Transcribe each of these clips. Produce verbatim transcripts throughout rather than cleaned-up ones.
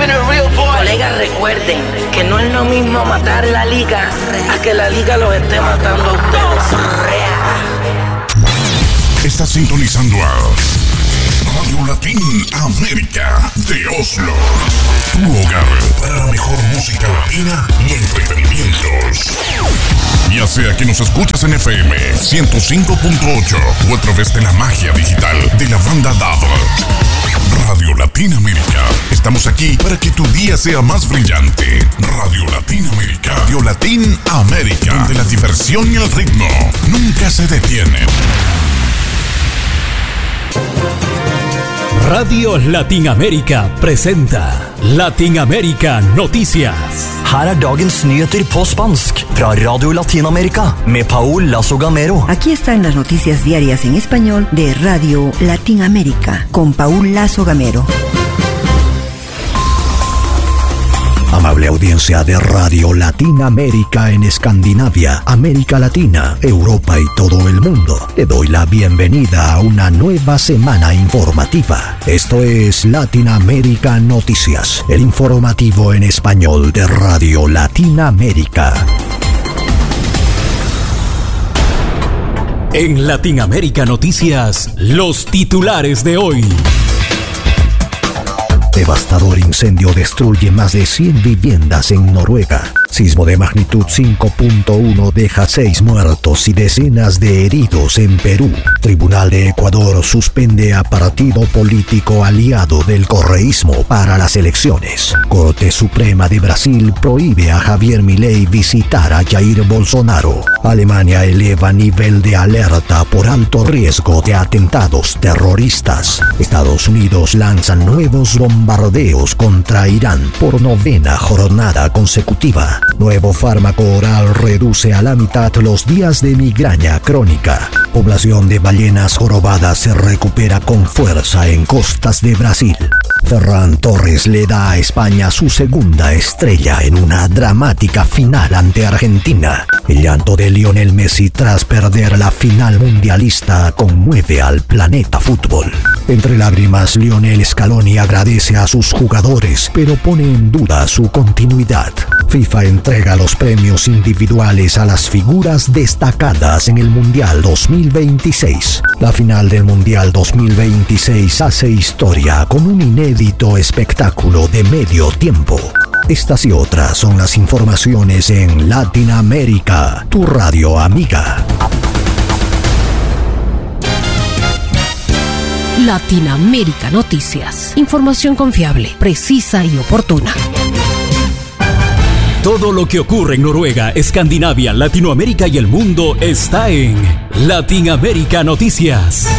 Colegas, recuerden que no es lo mismo matar la liga a que la liga los esté matando a ustedes. Estás sintonizando a Radio Latin América de Oslo, tu hogar para la mejor música latina y entretenimientos. Ya sea que nos escuchas en F M ciento cinco punto ocho o a través de la magia digital de la banda D A B. Radio Latin América. Estamos aquí para que tu día sea más brillante. Radio Latin América. Radio Latin América, donde la diversión y el ritmo nunca se detienen. Radio Latin América presenta Latin América Noticias. Her er dagens nyheter på spansk fra Radio Latin America med Paul Lazo Gamero. Aquí están las noticias diarias en español de Radio Latin America con Paul Lazo Gamero. Amable audiencia de Radio Latin América en Escandinavia, América Latina, Europa y todo el mundo. Le doy la bienvenida a una nueva semana informativa. Esto es Latin América Noticias, el informativo en español de Radio Latin América. En Latin América Noticias, los titulares de hoy. Devastador incendio destruye más de cien viviendas en Noruega. Sismo de magnitud cinco punto uno deja seis muertos y decenas de heridos en Perú. Tribunal de Ecuador suspende a partido político aliado del correísmo para las elecciones. Corte Suprema de Brasil prohíbe a Javier Milei visitar a Jair Bolsonaro. Alemania eleva nivel de alerta por alto riesgo de atentados terroristas. Estados Unidos lanza nuevos bombardeos contra Irán por novena jornada consecutiva. Nuevo fármaco oral reduce a la mitad los días de migraña crónica. Población de ballenas jorobadas se recupera con fuerza en costas de Brasil. Ferran Torres le da a España su segunda estrella en una dramática final ante Argentina. El llanto de Lionel Messi tras perder la final mundialista conmueve al planeta fútbol. Entre lágrimas, Lionel Scaloni agradece a sus jugadores, pero pone en duda su continuidad. FIFA entrega los premios individuales a las figuras destacadas en el Mundial dos mil veintiséis. La final del Mundial dos mil veintiséis hace historia con un inédito espectáculo de medio tiempo. Estas y otras son las informaciones en Latin América, tu radio amiga. Latin América Noticias. Información confiable, precisa y oportuna. Todo lo que ocurre en Noruega, Escandinavia, Latinoamérica y el mundo está en Latin América Noticias.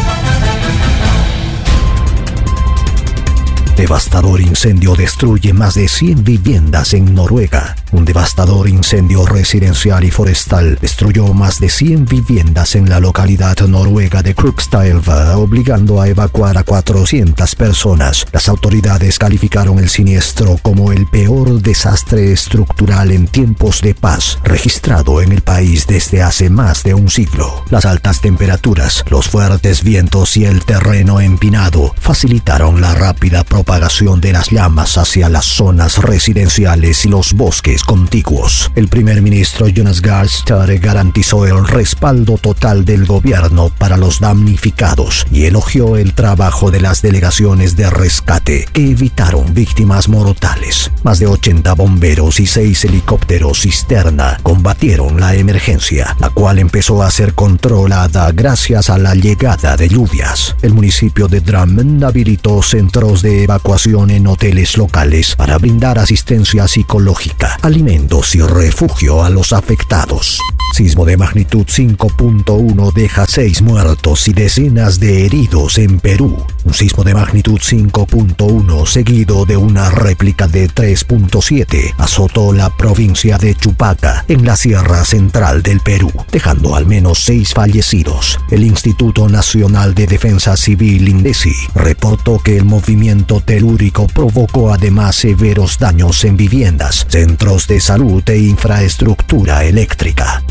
Devastador incendio destruye más de cien viviendas en Noruega. Un devastador incendio residencial y forestal destruyó más de cien viviendas en la localidad noruega de Krokstadelva, obligando a evacuar a cuatrocientas personas. Las autoridades calificaron el siniestro como el peor desastre estructural en tiempos de paz registrado en el país desde hace más de un siglo. Las altas temperaturas, los fuertes vientos y el terreno empinado facilitaron la rápida propagación propagación de las llamas hacia las zonas residenciales y los bosques contiguos. El primer ministro Jonas Gahr Støre garantizó el respaldo total del gobierno para los damnificados y elogió el trabajo de las delegaciones de rescate que evitaron víctimas mortales. Más de ochenta bomberos y seis helicópteros cisterna combatieron la emergencia, la cual empezó a ser controlada gracias a la llegada de lluvias. El municipio de Drammen habilitó centros de evacuación en hoteles locales para brindar asistencia psicológica, alimentos y refugio a los afectados. Sismo de magnitud cinco punto uno deja seis muertos y decenas de heridos en Perú. Un sismo de magnitud cinco punto uno seguido de una réplica de tres punto siete azotó la provincia de Chupaca en la Sierra Central del Perú, dejando al menos seis fallecidos. El Instituto Nacional de Defensa Civil, INDECI, reportó que el movimiento telúrico provocó además severos daños en viviendas, centros de salud e infraestructura eléctrica.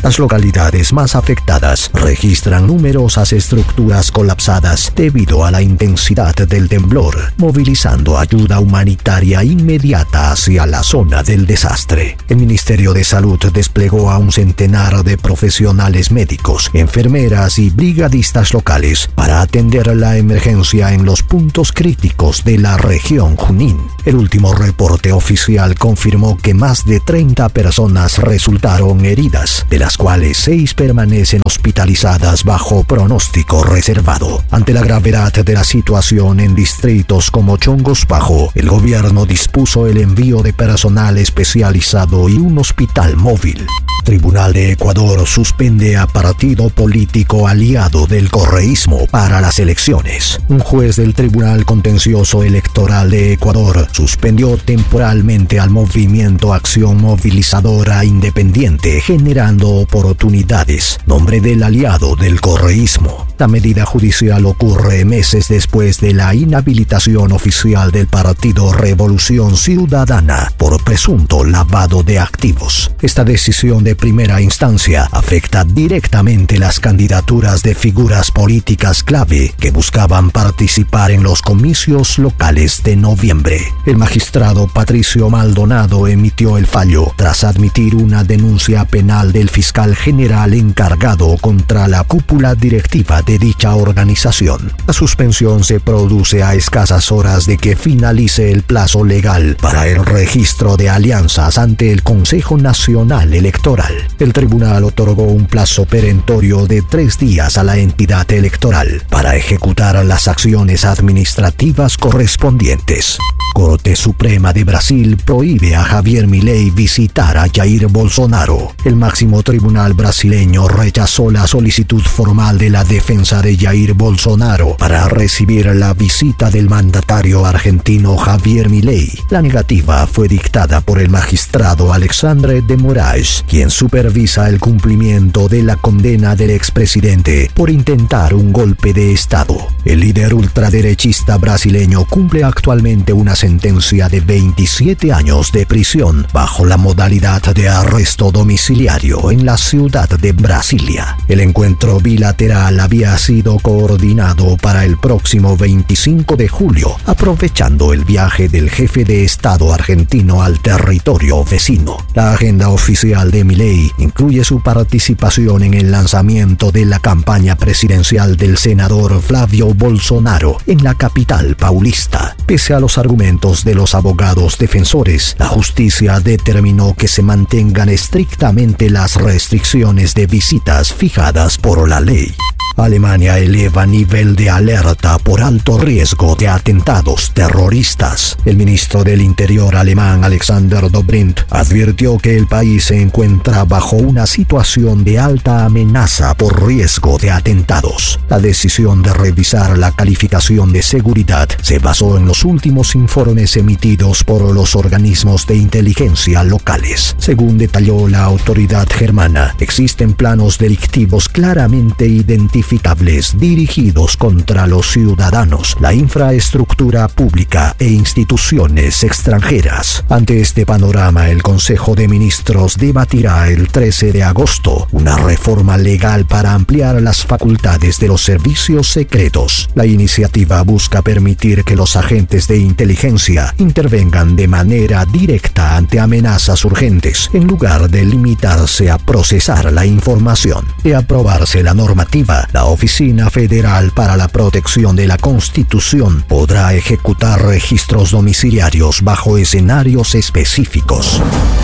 Las localidades más afectadas registran numerosas estructuras colapsadas debido a la intensidad del temblor, movilizando ayuda humanitaria inmediata hacia la zona del desastre. El Ministerio de Salud desplegó a un centenar de profesionales médicos, enfermeras y brigadistas locales para atender la emergencia en los puntos críticos de la región Junín. El último reporte oficial confirmó que más de treinta personas resultaron heridas, de las cuales seis permanecen hospitalizadas bajo pronóstico reservado. Ante la gravedad de la situación en distritos como Chongos Bajo, el gobierno dispuso el envío de personal especializado y un hospital móvil. Tribunal de Ecuador suspende a partido político aliado del correísmo para las elecciones. Un juez del Tribunal Contencioso Electoral de Ecuador suspendió temporalmente al movimiento Acción Movilizadora Independiente, generando oportunidades, nombre del aliado del correísmo. La medida judicial ocurre meses después de la inhabilitación oficial del partido Revolución Ciudadana por presunto lavado de activos. Esta decisión de primera instancia afecta directamente las candidaturas de figuras políticas clave que buscaban participar en los comicios locales de noviembre. El magistrado Patricio Maldonado emitió el fallo tras admitir una denuncia penal del fiscal general encargado contra la cúpula directiva de dicha organización. La suspensión se produce a escasas horas de que finalice el plazo legal para el registro de alianzas ante el Consejo Nacional Electoral. El tribunal otorgó un plazo perentorio de tres días a la entidad electoral para ejecutar las acciones administrativas correspondientes. Corte Suprema de Brasil prohíbe a Javier Milei visitar a Jair Bolsonaro. El máximo tribunal brasileño rechazó la solicitud formal de la defensa de Jair Bolsonaro para recibir la visita del mandatario argentino Javier Milei. La negativa fue dictada por el magistrado Alexandre de Moraes, quien supervisa el cumplimiento de la condena del expresidente por intentar un golpe de Estado. El líder ultraderechista brasileño cumple actualmente una sentencia de veintisiete años de prisión bajo la modalidad de arresto domiciliario en la ciudad de Brasilia. El encuentro bilateral había sido coordinado para el próximo veinticinco de julio, aprovechando el viaje del jefe de Estado argentino al territorio vecino. La agenda oficial de Milei incluye su participación en el lanzamiento de la campaña presidencial del senador Flavio Bolsonaro en la capital paulista. Pese a los argumentos de los abogados defensores, la justicia determinó que se mantengan estrictamente las restricciones de visitas fijadas por la ley. Alemania eleva nivel de alerta por alto riesgo de atentados terroristas. El ministro del Interior alemán Alexander Dobrindt advirtió que el país se encuentra bajo una situación de alta amenaza por riesgo de atentados. La decisión de revisar la calificación de seguridad se basó en los últimos informes emitidos por los organismos de inteligencia locales. Según detalló la autoridad germana, existen planos delictivos claramente identificados dirigidos contra los ciudadanos, la infraestructura pública e instituciones extranjeras. Ante este panorama, el Consejo de Ministros debatirá el trece de agosto una reforma legal para ampliar las facultades de los servicios secretos. La iniciativa busca permitir que los agentes de inteligencia intervengan de manera directa ante amenazas urgentes, en lugar de limitarse a procesar la información. De aprobarse la normativa, la Oficina Federal para la Protección de la Constitución podrá ejecutar registros domiciliarios bajo escenarios específicos.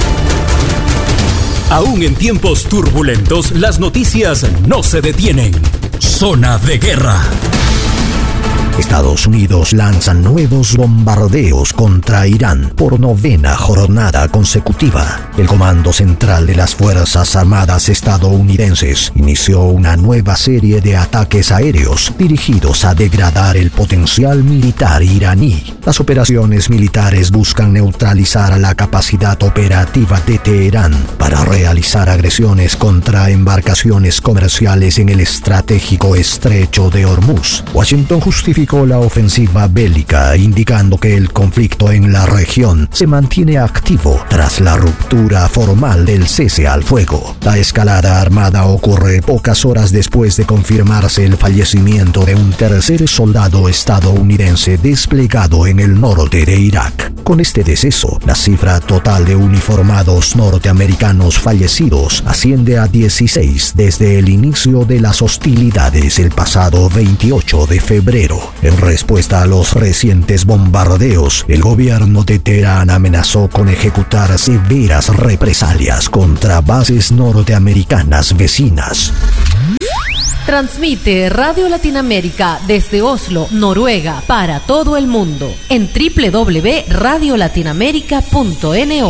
Aún en tiempos turbulentos, las noticias no se detienen. Zona de guerra. Estados Unidos lanza nuevos bombardeos contra Irán por novena jornada consecutiva. El Comando Central de las Fuerzas Armadas estadounidenses inició una nueva serie de ataques aéreos dirigidos a degradar el potencial militar iraní. Las operaciones militares buscan neutralizar la capacidad operativa de Teherán para realizar agresiones contra embarcaciones comerciales en el estratégico estrecho de Hormuz. Washington justifica justificó la ofensiva bélica, indicando que el conflicto en la región se mantiene activo tras la ruptura formal del cese al fuego. La escalada armada ocurre pocas horas después de confirmarse el fallecimiento de un tercer soldado estadounidense desplegado en el norte de Irak. Con este deceso, la cifra total de uniformados norteamericanos fallecidos asciende a dieciséis desde el inicio de las hostilidades el pasado veintiocho de febrero. En respuesta a los recientes bombardeos, el gobierno de Teherán amenazó con ejecutar severas represalias contra bases norteamericanas vecinas. Transmite Radio Latinoamérica desde Oslo, Noruega, para todo el mundo en doble u doble u doble u punto radio latinoamérica punto no.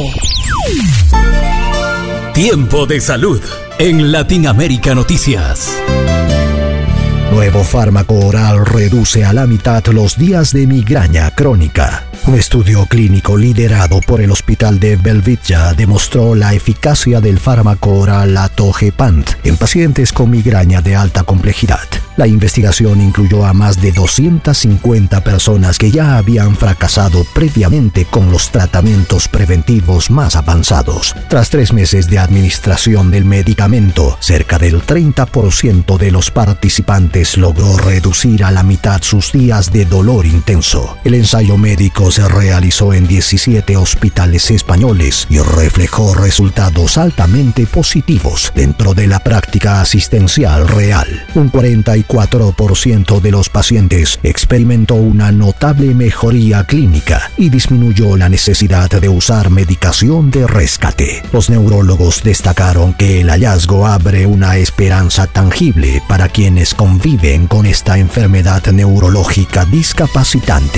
Tiempo de salud en Latinoamérica Noticias. Nuevo fármaco oral reduce a la mitad los días de migraña crónica. Un estudio clínico liderado por el Hospital de Belvitja demostró la eficacia del fármaco oral Atogepant en pacientes con migraña de alta complejidad. La investigación incluyó a más de doscientas cincuenta personas que ya habían fracasado previamente con los tratamientos preventivos más avanzados. Tras tres meses de administración del medicamento, cerca del treinta por ciento de los participantes logró reducir a la mitad sus días de dolor intenso. El ensayo médico se realizó en diecisiete hospitales españoles y reflejó resultados altamente positivos dentro de la práctica asistencial real. Un cuarenta y cuatro por ciento de los pacientes experimentó una notable mejoría clínica y disminuyó la necesidad de usar medicación de rescate. Los neurólogos destacaron que el hallazgo abre una esperanza tangible para quienes conviven con esta enfermedad neurológica discapacitante.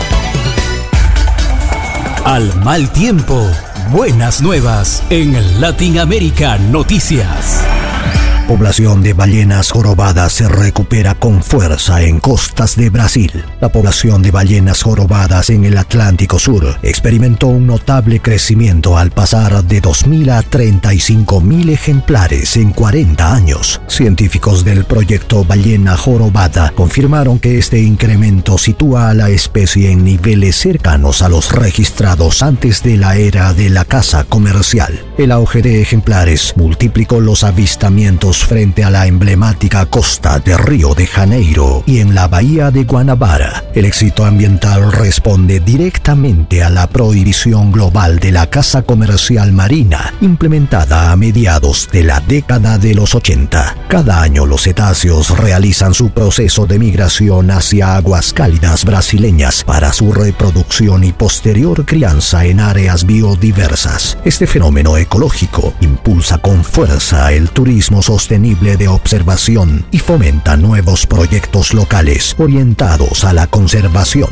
Al mal tiempo, buenas nuevas en Latinoamérica Noticias. Población de ballenas jorobadas se recupera con fuerza en costas de Brasil. La población de ballenas jorobadas en el Atlántico Sur experimentó un notable crecimiento al pasar de dos mil a treinta y cinco mil ejemplares en cuarenta años. Científicos del proyecto Ballena Jorobada confirmaron que este incremento sitúa a la especie en niveles cercanos a los registrados antes de la era de la caza comercial. El auge de ejemplares multiplicó los avistamientos frente a la emblemática costa de Río de Janeiro y en la bahía de Guanabara. El éxito ambiental responde directamente a la prohibición global de la caza comercial marina implementada a mediados de la década de los ochenta. Cada año los cetáceos realizan su proceso de migración hacia aguas cálidas brasileñas para su reproducción y posterior crianza en áreas biodiversas. Este fenómeno ecológico impulsa con fuerza el turismo sostenible sostenible de observación y fomenta nuevos proyectos locales orientados a la conservación.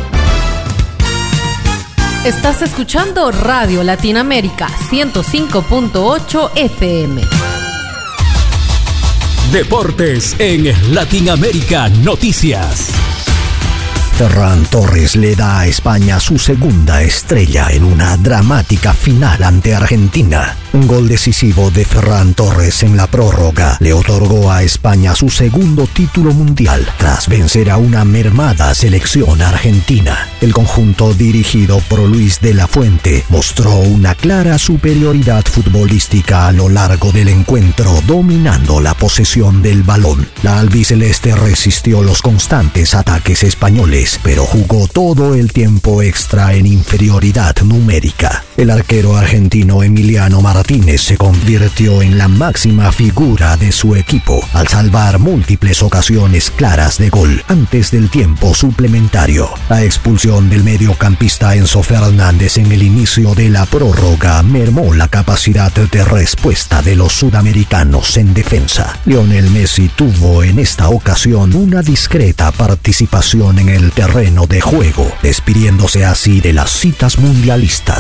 Estás escuchando Radio Latinoamérica ciento cinco punto ocho F M. Deportes en Latinoamérica Noticias. Ferran Torres le da a España su segunda estrella en una dramática final ante Argentina. Un gol decisivo de Ferran Torres en la prórroga le otorgó a España su segundo título mundial tras vencer a una mermada selección argentina. El conjunto dirigido por Luis de la Fuente mostró una clara superioridad futbolística a lo largo del encuentro, dominando la posesión del balón. La albiceleste resistió los constantes ataques españoles, pero jugó todo el tiempo extra en inferioridad numérica. El arquero argentino Emiliano Martínez se convirtió en la máxima figura de su equipo al salvar múltiples ocasiones claras de gol antes del tiempo suplementario. La expulsión del mediocampista Enzo Fernández en el inicio de la prórroga mermó la capacidad de respuesta de los sudamericanos en defensa. Lionel Messi tuvo en esta ocasión una discreta participación en el terreno de juego, despidiéndose así de las citas mundialistas. La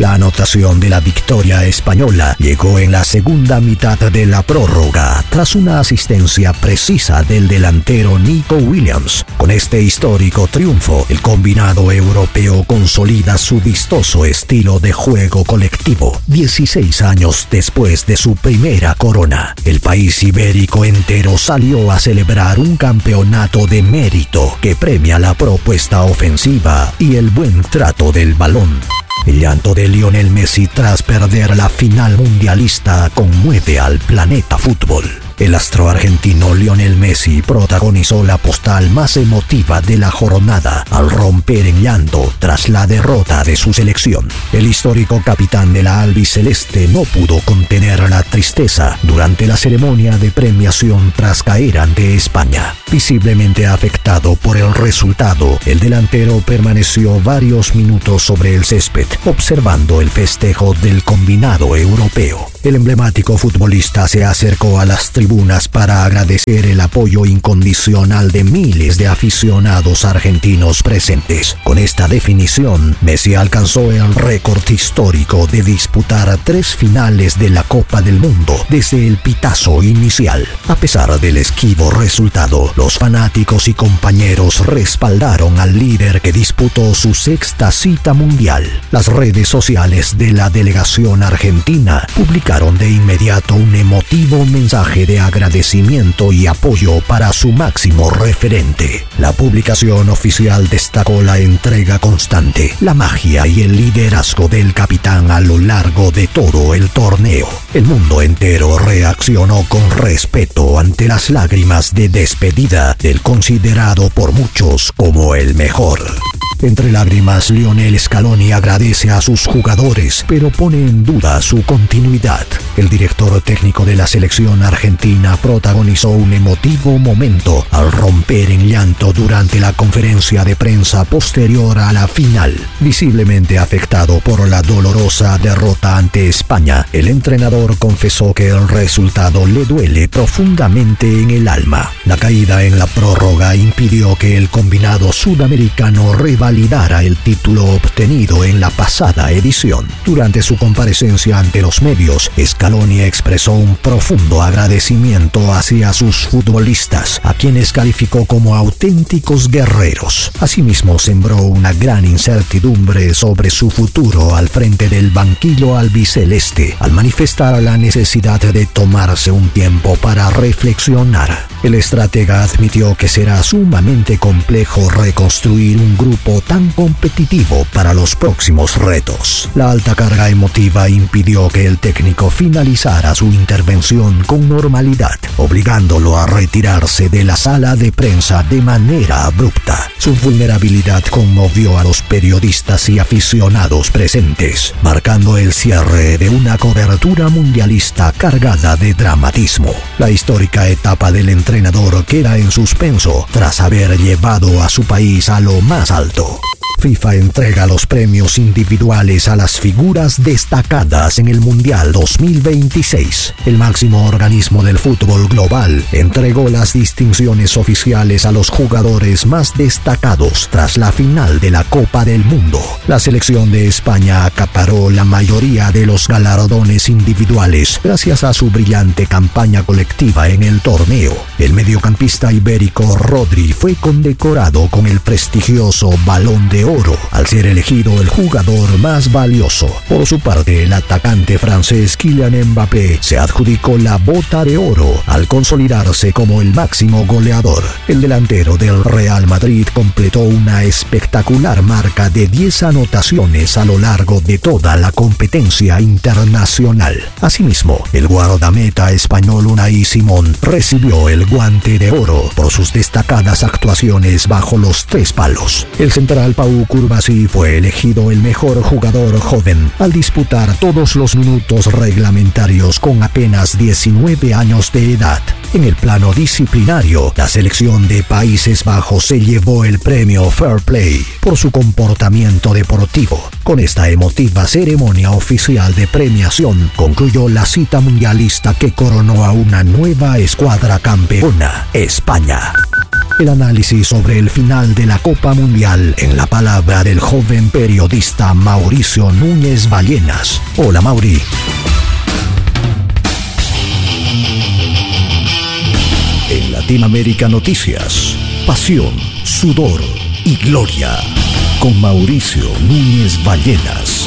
La anotación de la victoria española llegó en la segunda mitad de la prórroga, tras una asistencia precisa del delantero Nico Williams. Con este histórico triunfo, el combinado europeo consolida su vistoso estilo de juego colectivo. dieciséis años después de su primera corona, el país ibérico entero salió a celebrar un campeonato de mérito que premia la propuesta ofensiva y el buen trato del balón. El llanto de Lionel Messi tras perder la final mundialista conmueve al planeta fútbol. El astro argentino Lionel Messi protagonizó la postal más emotiva de la jornada al romper en llanto tras la derrota de su selección. El histórico capitán de la albiceleste no pudo contener la tristeza durante la ceremonia de premiación tras caer ante España. Visiblemente afectado por el resultado, el delantero permaneció varios minutos sobre el césped, observando el festejo del combinado europeo. El emblemático futbolista se acercó a las tribunas para agradecer el apoyo incondicional de miles de aficionados argentinos presentes. Con esta definición, Messi alcanzó el récord histórico de disputar tres finales de la Copa del Mundo desde el pitazo inicial. A pesar del esquivo resultado, los fanáticos y compañeros respaldaron al líder que disputó su sexta cita mundial. Las redes sociales de la delegación argentina publicaron de inmediato un emotivo mensaje de agradecimiento y apoyo para su máximo referente. La publicación oficial destacó la entrega constante, la magia y el liderazgo del capitán a lo largo de todo el torneo. El mundo entero reaccionó con respeto ante las lágrimas de despedida del considerado por muchos como el mejor. Entre lágrimas, Lionel Scaloni agradece a sus jugadores, pero pone en duda su continuidad. El director técnico de la selección argentina protagonizó un emotivo momento al romper en llanto durante la conferencia de prensa posterior a la final. Visiblemente afectado por la dolorosa derrota ante España, el entrenador confesó que el resultado le duele profundamente en el alma. La caída en la prórroga impidió que el combinado sudamericano revalidara el título obtenido en la pasada edición. Durante su comparecencia ante los medios, Scaloni expresó un profundo agradecimiento hacia sus futbolistas, a quienes calificó como auténticos guerreros. Asimismo, sembró una gran incertidumbre sobre su futuro al frente del banquillo albiceleste, al manifestar la necesidad de tomarse un tiempo para reflexionar. El estratega admitió que será sumamente complejo reconstruir un grupo tan competitivo para los próximos retos. La alta carga emotiva impidió que el técnico finalizara su intervención con normalidad, obligándolo a retirarse de la sala de prensa de manera abrupta. Su vulnerabilidad conmovió a los periodistas y aficionados presentes, marcando el cierre de una cobertura mundialista cargada de dramatismo. La histórica etapa del entrenador queda en suspenso tras haber llevado a su país a lo más alto. FIFA entrega los premios individuales a las figuras destacadas en el Mundial dos mil veintiséis. El máximo organismo del fútbol global entregó las distinciones oficiales a los jugadores más destacados tras la final de la Copa del Mundo. La selección de España acaparó la mayoría de los galardones individuales gracias a su brillante campaña colectiva en el torneo. El mediocampista ibérico Rodri fue condecorado con el prestigioso Balón de Oro al ser elegido el jugador más valioso. Por su parte, el atacante francés Kylian Mbappé se adjudicó la Bota de Oro al consolidarse como el máximo goleador. El delantero del Real Madrid completó una espectacular marca de diez anotaciones a lo largo de toda la competencia internacional. Asimismo, el guardameta español Unai Simón recibió el Guante de Oro por sus destacadas actuaciones bajo los tres palos. El central Pau Cubarsí fue elegido el mejor jugador joven al disputar todos los minutos reglamentarios con apenas diecinueve años de edad. En el plano disciplinario, la selección de Países Bajos se llevó el premio Fair Play por su comportamiento deportivo. Con esta emotiva ceremonia oficial de premiación concluyó la cita mundialista que coronó a una nueva escuadra campeona, España. El análisis sobre el final de la Copa Mundial en la palabra del joven periodista Mauricio Núñez Ballenas. Hola, Mauri. En Latinoamérica Noticias, pasión, sudor y gloria. Con Mauricio Núñez Ballenas.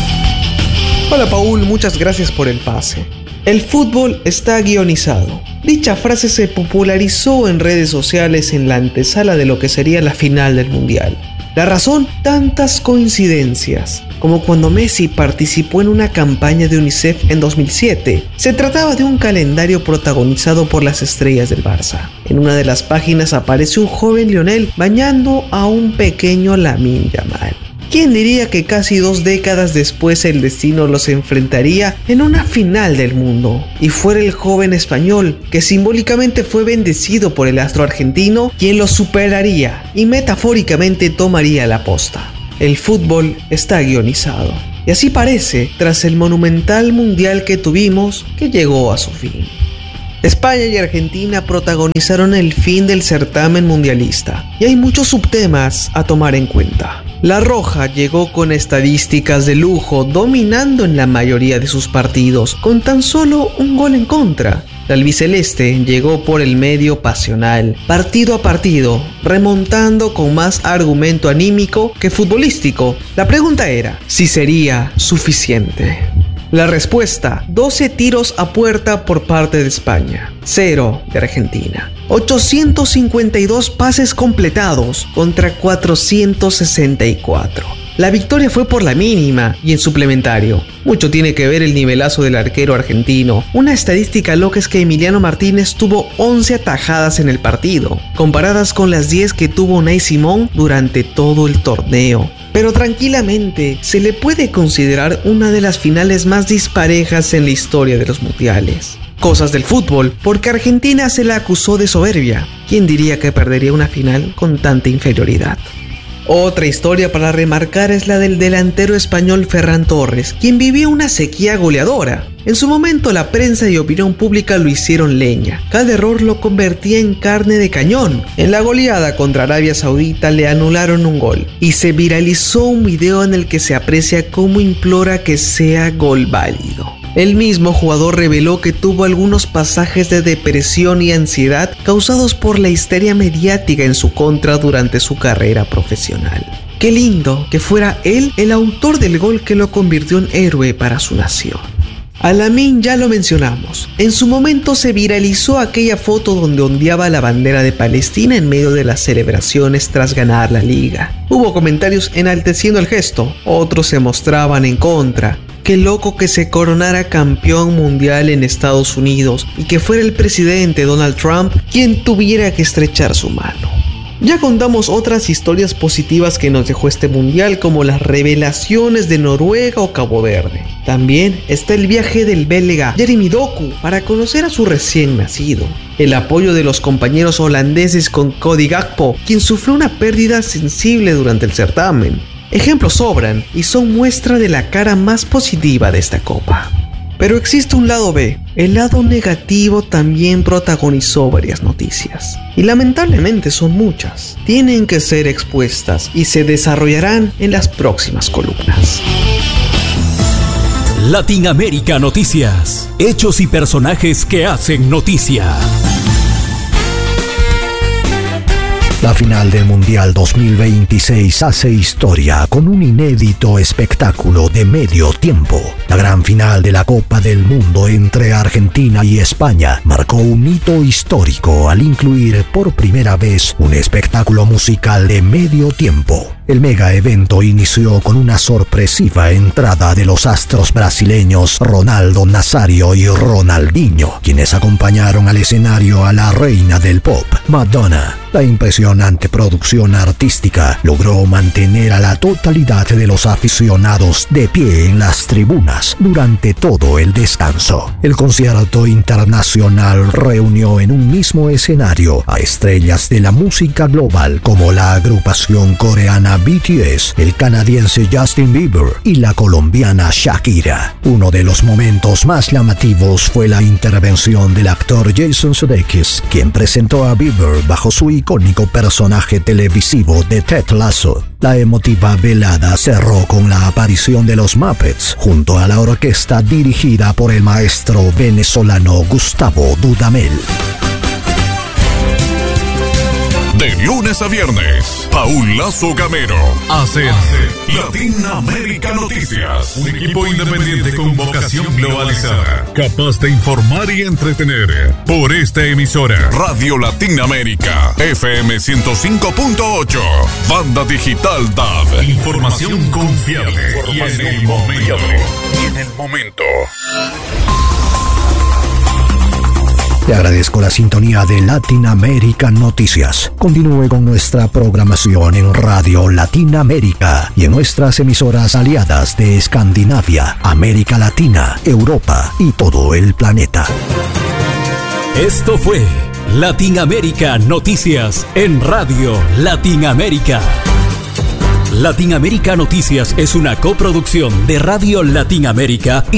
Hola, Paul, muchas gracias por el pase. El fútbol está guionizado. Dicha frase se popularizó en redes sociales en la antesala de lo que sería la final del Mundial. La razón, tantas coincidencias, como cuando Messi participó en una campaña de UNICEF en dos mil siete. Se trataba de un calendario protagonizado por las estrellas del Barça. En una de las páginas aparece un joven Lionel bañando a un pequeño Lamine Yamal. ¿Quién diría que casi dos décadas después el destino los enfrentaría en una final del mundo? Y fuera el joven español, que simbólicamente fue bendecido por el astro argentino, quien lo superaría y metafóricamente tomaría la posta. El fútbol está guionizado. Y así parece, tras el monumental mundial que tuvimos, que llegó a su fin. España y Argentina protagonizaron el fin del certamen mundialista, y hay muchos subtemas a tomar en cuenta. La Roja llegó con estadísticas de lujo, dominando en la mayoría de sus partidos, con tan solo un gol en contra. La albiceleste llegó por el medio pasional, partido a partido, remontando con más argumento anímico que futbolístico. La pregunta era, ¿si sería suficiente? La respuesta, doce tiros a puerta por parte de España, cero de Argentina. ochocientos cincuenta y dos pases completados contra cuatrocientos sesenta y cuatro. La victoria fue por la mínima y en suplementario. Mucho tiene que ver el nivelazo del arquero argentino. Una estadística loca es que Emiliano Martínez tuvo once atajadas en el partido, comparadas con las diez que tuvo Unai Simón durante todo el torneo. Pero tranquilamente se le puede considerar una de las finales más disparejas en la historia de los mundiales. Cosas del fútbol, porque Argentina se la acusó de soberbia. ¿Quién diría que perdería una final con tanta inferioridad? Otra historia para remarcar es la del delantero español Ferran Torres, quien vivió una sequía goleadora. En su momento la prensa y opinión pública lo hicieron leña. Cada error lo convertía en carne de cañón. En la goleada contra Arabia Saudita le anularon un gol y se viralizó un video en el que se aprecia cómo implora que sea gol válido. El mismo jugador reveló que tuvo algunos pasajes de depresión y ansiedad causados por la histeria mediática en su contra durante su carrera profesional. Qué lindo que fuera él el autor del gol que lo convirtió en héroe para su nación. A Lamine ya lo mencionamos. En su momento se viralizó aquella foto donde ondeaba la bandera de Palestina en medio de las celebraciones tras ganar la liga. Hubo comentarios enalteciendo el gesto, otros se mostraban en contra. Qué loco que se coronara campeón mundial en Estados Unidos y que fuera el presidente Donald Trump quien tuviera que estrechar su mano. Ya contamos otras historias positivas que nos dejó este mundial, como las revelaciones de Noruega o Cabo Verde. También está el viaje del belga Jeremy Doku para conocer a su recién nacido. El apoyo de los compañeros holandeses con Cody Gakpo, quien sufrió una pérdida sensible durante el certamen. Ejemplos sobran y son muestra de la cara más positiva de esta copa. Pero existe un lado B. El lado negativo también protagonizó varias noticias. Y lamentablemente son muchas. Tienen que ser expuestas y se desarrollarán en las próximas columnas. Latinoamérica Noticias. Hechos y personajes que hacen noticia. La final del Mundial dos mil veintiséis hace historia con un inédito espectáculo de medio tiempo. La gran final de la Copa del Mundo entre Argentina y España marcó un hito histórico al incluir por primera vez un espectáculo musical de medio tiempo. El mega evento inició con una sorpresiva entrada de los astros brasileños Ronaldo Nazario y Ronaldinho, quienes acompañaron al escenario a la reina del pop, Madonna. La impresionante producción artística logró mantener a la totalidad de los aficionados de pie en las tribunas durante todo el descanso. El concierto internacional reunió en un mismo escenario a estrellas de la música global como la agrupación coreana B T S, el canadiense Justin Bieber y la colombiana Shakira. Uno de los momentos más llamativos fue la intervención del actor Jason Sudeikis, quien presentó a Bieber bajo su icónico personaje televisivo de Ted Lasso. La emotiva velada cerró con la aparición de los Muppets junto a la orquesta dirigida por el maestro venezolano Gustavo Dudamel. De lunes a viernes, Paul Lazo Gamero hace Latinoamérica Noticias. Un equipo independiente con vocación globalizada, capaz de informar y entretener. Por esta emisora, Radio Latinoamérica, F M ciento cinco punto ocho, Banda Digital D A B. Información confiable y en el momento. Y en el momento. Le agradezco la sintonía de Latinoamérica Noticias. Continúe con nuestra programación en Radio Latinoamérica y en nuestras emisoras aliadas de Escandinavia, América Latina, Europa y todo el planeta. Esto fue Latinoamérica Noticias en Radio Latinoamérica. Latinoamérica Noticias es una coproducción de Radio Latinoamérica y